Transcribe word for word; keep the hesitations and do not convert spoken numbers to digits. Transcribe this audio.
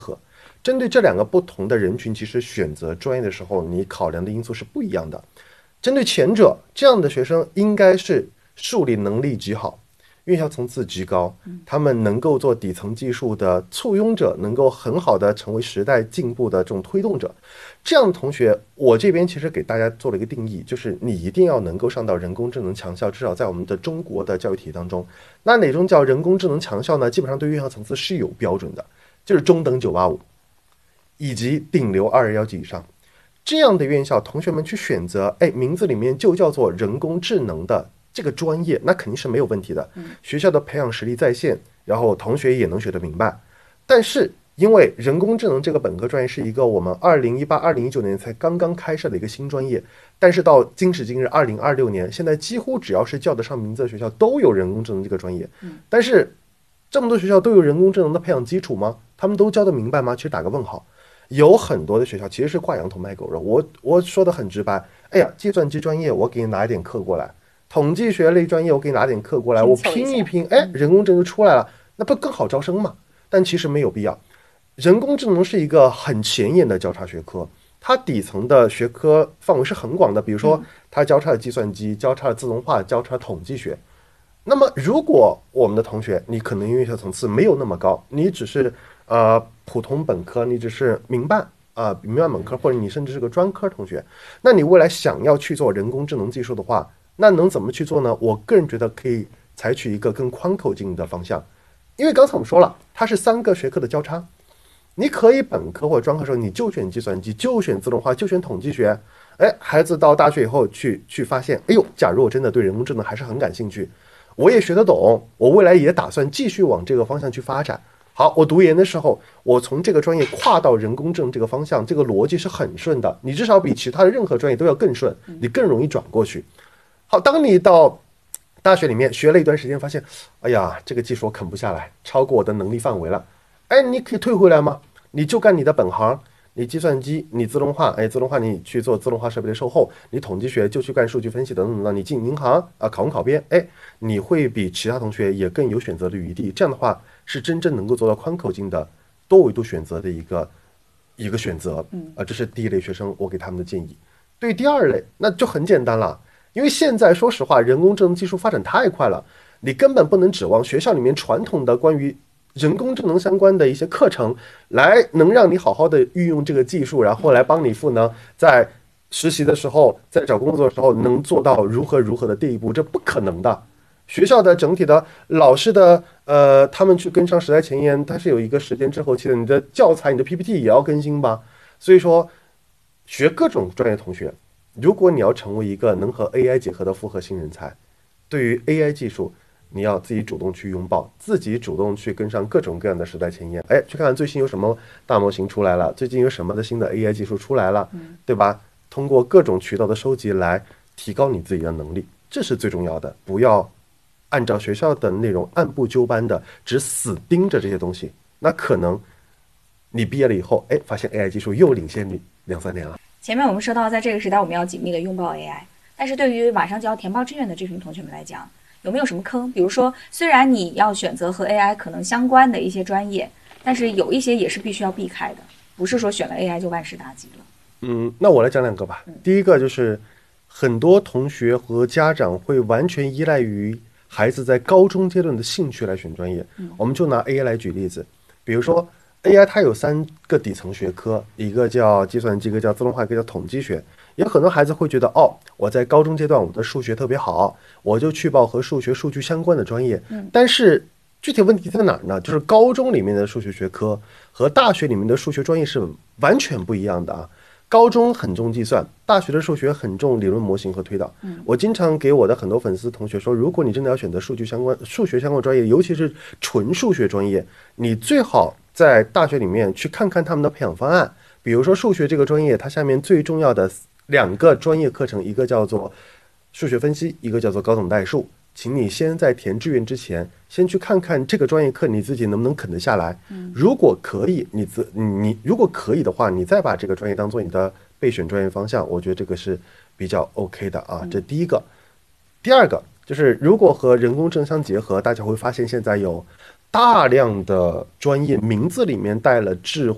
针对这两个不同的人群，其实选择专业的时候，你考量的因素是不一样的。针对前者，这样的学生应该是数理能力极好，院校层次极高，他们能够做底层技术的簇拥者，能够很好的成为时代进步的这种推动者。这样的同学，我这边其实给大家做了一个定义，就是你一定要能够上到人工智能强校，至少在我们的中国的教育体系当中。那哪种叫人工智能强校呢？基本上对院校层次是有标准的，就是中等九八五以及顶流二二幺级以上。这样的院校，同学们去选择，哎，名字里面就叫做人工智能的这个专业，那肯定是没有问题的。学校的培养实力在线，然后同学也能学得明白。但是因为人工智能这个本科专业是一个我们二零一八、二零一九年才刚刚开设的一个新专业，但是到今时今日二零二六年，现在几乎只要是叫得上名字的学校都有人工智能这个专业。但是这么多学校都有人工智能的培养基础吗？他们都教得明白吗？其实打个问号。有很多的学校其实是挂羊头卖狗肉，我我说的很直白，哎呀，计算机专业我给你拿一点课过来，统计学类专业我给你拿点课过来，我拼一拼，哎，人工智能就出来了，那不更好招生吗？但其实没有必要。人工智能是一个很前沿的交叉学科，它底层的学科范围是很广的，比如说它交叉了计算机，交叉了自动化，交叉了统计学。那么如果我们的同学你可能院校层次没有那么高，你只是呃普通本科，你只是民办啊、呃、民办本科，或者你甚至是个专科同学，那你未来想要去做人工智能技术的话，那能怎么去做呢？我个人觉得可以采取一个更宽口径的方向，因为刚才我们说了，它是三个学科的交叉，你可以本科或者专科的时候你就选计算机，就选自动化，就选统计学。哎，孩子到大学以后去去发现，哎呦，假如我真的对人工智能还是很感兴趣，我也学得懂，我未来也打算继续往这个方向去发展。好，我读研的时候，我从这个专业跨到人工智能这个方向，这个逻辑是很顺的，你至少比其他的任何专业都要更顺，你更容易转过去。好，当你到大学里面学了一段时间，发现，哎呀，这个技术我啃不下来，超过我的能力范围了，哎，你可以退回来吗？你就干你的本行，你计算机，你自动化，哎，自动化你去做自动化设备的售后，你统计学就去干数据分析等等等等，你进银行啊，考公考编，哎，你会比其他同学也更有选择的余地。这样的话，是真正能够做到宽口径的多维度选择的一个一个选择。啊，这是第一类学生我给他们的建议。对于第二类，那就很简单了，因为现在说实话，人工智能技术发展太快了，你根本不能指望学校里面传统的关于人工智能相关的一些课程来能让你好好的运用这个技术，然后来帮你赋能，在实习的时候，在找工作的时候能做到如何如何的第一步，这不可能的。学校的整体的老师的呃，他们去跟上时代前沿，它是有一个时间滞后期的。你的教材、你的 P P T 也要更新吧。所以说，学各种专业同学，如果你要成为一个能和 A I 结合的复合型人才，对于 A I 技术，你要自己主动去拥抱，自己主动去跟上各种各样的时代前沿。哎，去看看最新有什么大模型出来了，最近有什么的新的 A I 技术出来了，对吧？通过各种渠道的收集来提高你自己的能力，这是最重要的。不要按照学校的内容按部就班的只死盯着这些东西，那可能你毕业了以后，哎，发现 A I 技术又领先你两三年了。 前面我们说到，在这个时代我们要紧密的拥抱 A I， 但是对于马上就要填报志愿的这群同学们来讲，有没有什么坑？比如说，虽然你要选择和 A I 可能相关的一些专业，但是有一些也是必须要避开的，不是说选了 A I 就万事大吉了。 嗯，那我来讲两个吧。第一个就是很多同学和家长会完全依赖于孩子在高中阶段的兴趣来选专业。我们就拿 A I 来举例子，比如说 A I 它有三个底层学科，一个叫计算机，一个叫自动化，一个叫统计学。也有很多孩子会觉得，哦，我在高中阶段我的数学特别好，我就去报和数学数据相关的专业。但是具体问题在哪儿呢？就是高中里面的数学学科和大学里面的数学专业是完全不一样的啊。高中很重计算，大学的数学很重理论模型和推导。我经常给我的很多粉丝同学说，如果你真的要选择数据相关、数学相关专业，尤其是纯数学专业，你最好在大学里面去看看他们的培养方案。比如说数学这个专业，它下面最重要的两个专业课程，一个叫做数学分析，一个叫做高等代数。请你先在填志愿之前，先去看看这个专业课你自己能不能啃得下来。如果可以，你自你如果可以的话，你再把这个专业当做你的备选专业方向，我觉得这个是比较 OK 的啊。这第一个。第二个就是如果和人工智能相结合，大家会发现现在有大量的专业名字里面带了智